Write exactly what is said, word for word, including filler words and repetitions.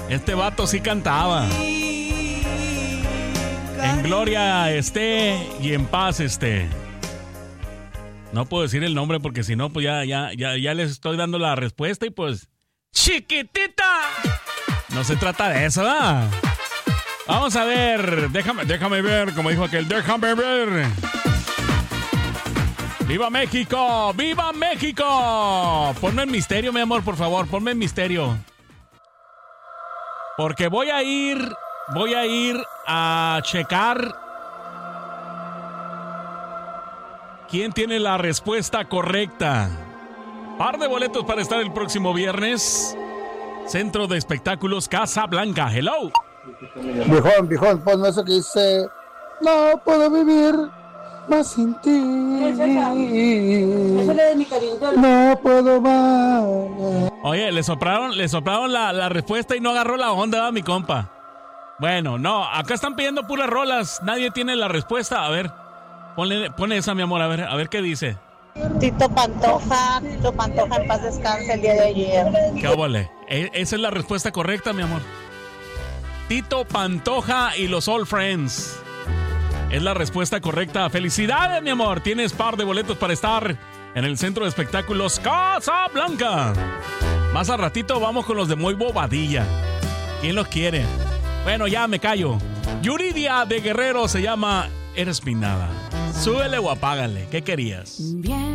Este vato sí cantaba. En gloria esté y en paz esté. No puedo decir el nombre porque si no, pues ya, ya, ya, ya les estoy dando la respuesta y pues... ¡Chiquitita! No se trata de eso, ¿verdad? Vamos a ver, déjame, déjame ver, como dijo aquel, déjame ver. ¡Viva México! ¡Viva México! Ponme en misterio, mi amor, por favor, ponme en misterio. Porque voy a ir, voy a ir a checar quién tiene la respuesta correcta. Par de boletos para estar el próximo viernes. Centro de Espectáculos Casa Blanca. Hello. Viejón, viejón, ponme eso que dice: no puedo vivir más sin ti. No puedo más. Oye, le soplaron, le soplaron la, la respuesta y no agarró la onda, ¿verdad, mi compa? Bueno, no, acá están pidiendo puras rolas. Nadie tiene la respuesta. A ver, ponle, ponle esa, mi amor, a ver, a ver qué dice. Tito Pantoja, Tito Pantoja en paz descanse el día de ayer. ¿Qué óvole? E- esa es la respuesta correcta, mi amor. Tito Pantoja y los All Friends. Es la respuesta correcta. ¡Felicidades, mi amor! Tienes par de boletos para estar en el Centro de Espectáculos Casa Blanca. Más a ratito vamos con los de Muy Bobadilla. ¿Quién los quiere? Bueno, ya me callo. Yuridia de Guerrero se llama Eres mi nada. Súbele o apágale. ¿Qué querías? Bien.